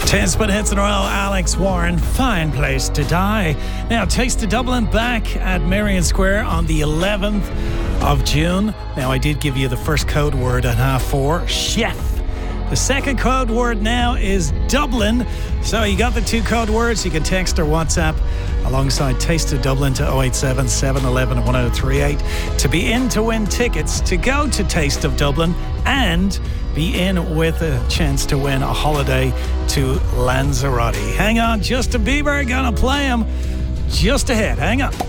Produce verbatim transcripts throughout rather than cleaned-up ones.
Ten spin hits in a row, Alex Warren, Fine Place to Die. Now, Taste of Dublin back at Merrion Square on the eleventh of June. Now, I did give you the first code word at half four, chef. The second code word now is Dublin. So you got the two code words. You can text or WhatsApp alongside Taste of Dublin to oh eight seven, seven one one, one oh three eight to be in to win tickets to go to Taste of Dublin and be in with a chance to win a holiday to Lanzarote. Hang on, Justin Bieber gonna play him just ahead. Hang on.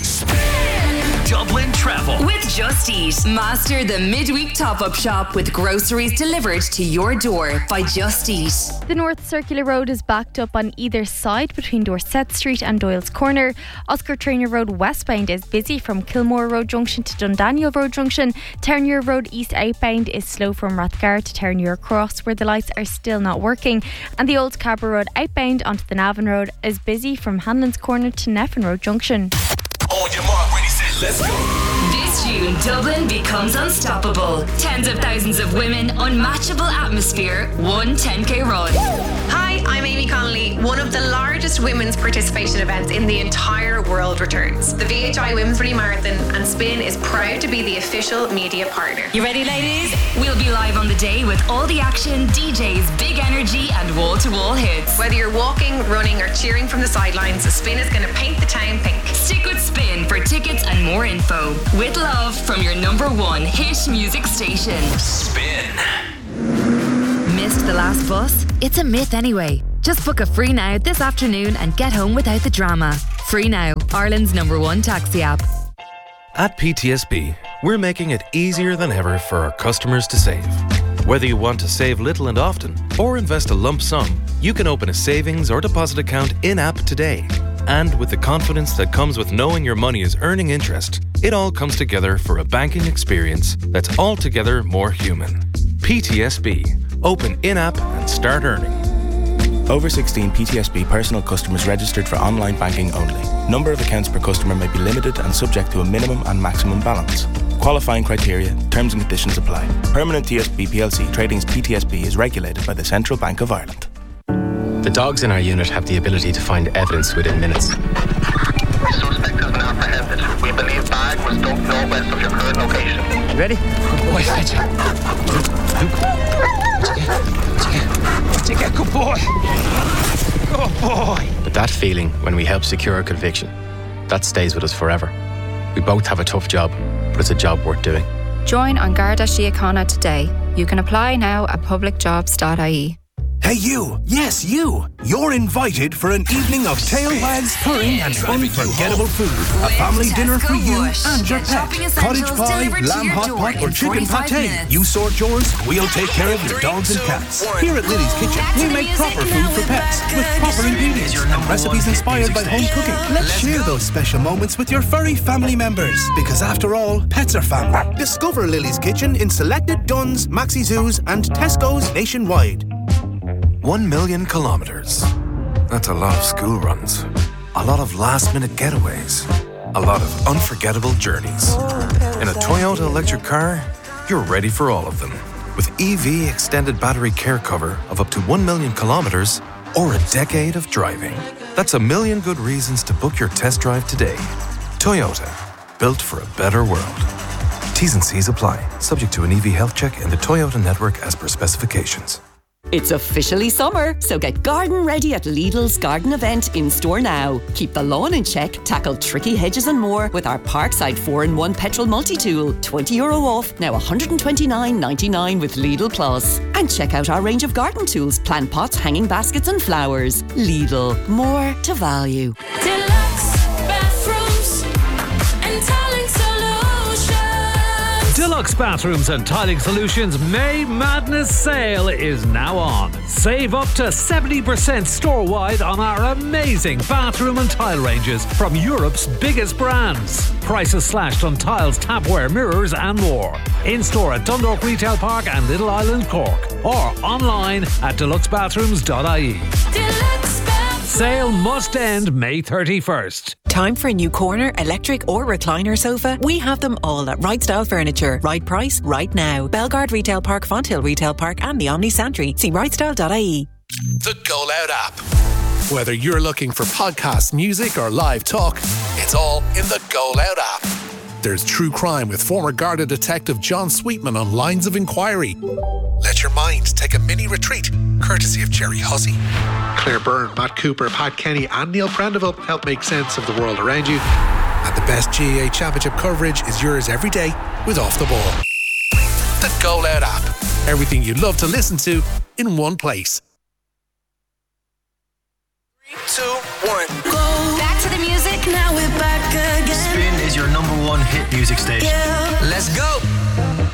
Dublin Travel with Just Eat. Master the midweek top-up shop with groceries delivered to your door by Just Eat. The North Circular Road is backed up on either side between Dorset Street and Doyle's Corner. Oscar Traynor Road westbound is busy from Kilmore Road Junction to Dundaniel Road Junction. Terranure Road east outbound is slow from Rathgar to Terranure Cross, where the lights are still not working. And the Old Cabra Road outbound onto the Navan Road is busy from Hanlon's Corner to Neffin Road Junction. On your mark, ready, set, let's go. This June, Dublin becomes unstoppable. Tens of thousands of women, unmatchable atmosphere, one ten K run. Hi, I'm Amy Connolly. One of the largest women's participation events in the entire world returns. The V H I Women's Rally Marathon, and Spin is proud to be the official media partner. You ready, ladies? We'll be live on the day with all the action, D Js, big energy and wall-to-wall hits. Whether you're walking, running or cheering from the sidelines, Spin is going to paint the town pink. Stick with Spin for tickets and more info. With love from your number one hit music station. Spin. Missed the last bus? It's a myth anyway. Just book a Free Now this afternoon and get home without the drama. Free Now, Ireland's number one taxi app. At P T S B, we're making it easier than ever for our customers to save. Whether you want to save little and often or invest a lump sum, you can open a savings or deposit account in-app today. And with the confidence that comes with knowing your money is earning interest, it all comes together for a banking experience that's altogether more human. P T S B. Open in-app and start earning. Over sixteen P T S B personal customers registered for online banking only. Number of accounts per customer may be limited and subject to a minimum and maximum balance. Qualifying criteria, terms and conditions apply. Permanent T S B P L C Trading's P T S B is regulated by the Central Bank of Ireland. The dogs in our unit have the ability to find evidence within minutes. The suspect has been apprehended. We believe bag was dumped northwest of your current location. You ready? Good boy, Fetcher. Take it, good boy. Good boy. But that feeling when we help secure a conviction, that stays with us forever. We both have a tough job, but it's a job worth doing. Join on Garda Síochána today. You can apply now at public jobs dot I E. Hey you, yes you, you're invited for an evening of tail wags, purring and unforgettable food. A family dinner for you and your pet. Cottage pie, lamb hot pot or chicken pate. You sort yours, we'll take care of your dogs and cats. Here at Lily's Kitchen, we make proper food for pets with proper ingredients and recipes inspired by home cooking. Let's share those special moments with your furry family members, because after all, pets are family. Discover Lily's Kitchen in selected Dunn's, Maxi Zoos and Tesco's nationwide. One million kilometres. That's a lot of school runs. A lot of last-minute getaways. A lot of unforgettable journeys. In a Toyota electric car, you're ready for all of them. With E V extended battery care cover of up to one million kilometres or a decade of driving. That's a million good reasons to book your test drive today. Toyota. Built for a better world. T's and C's apply. Subject to an E V health check in the Toyota network as per specifications. It's officially summer, so get garden ready at Lidl's garden event in store now. Keep the lawn in check, tackle tricky hedges and more with our Parkside four in one petrol multi-tool. twenty euro off, now one hundred twenty-nine ninety-nine with Lidl Plus. And check out our range of garden tools, plant pots, hanging baskets and flowers. Lidl, more to value. Deluxe bathrooms and tiling solutions. Deluxe Bathrooms and Tiling Solutions May Madness Sale is now on. Save up to seventy percent store-wide on our amazing bathroom and tile ranges from Europe's biggest brands. Prices slashed on tiles, tapware, mirrors and more. In-store at Dundalk Retail Park and Little Island, Cork. Or online at deluxe bathrooms dot I E. Deluxe Sale must end May thirty-first. Time for a new corner, electric or recliner sofa? We have them all at Right Style Furniture. Right price, right now. Belgard Retail Park, Fonthill Retail Park and the Omni Santry. See right style dot I E. The Go Loud app. Whether you're looking for podcast music or live talk, it's all in the Go Loud app. There's true crime with former Garda detective John Sweetman on Lines of Inquiry. Let your mind take a mini retreat, courtesy of Jerry Hussey. Claire Byrne, Matt Cooper, Pat Kenny and Neil Prendeville help make sense of the world around you. And the best G A A Championship coverage is yours every day with Off the Ball. The Go Loud app. Everything you love to listen to in one place. Two, one. Go back to the music, now we're back again. Spin is your number one hit music station. Yeah. Let's go.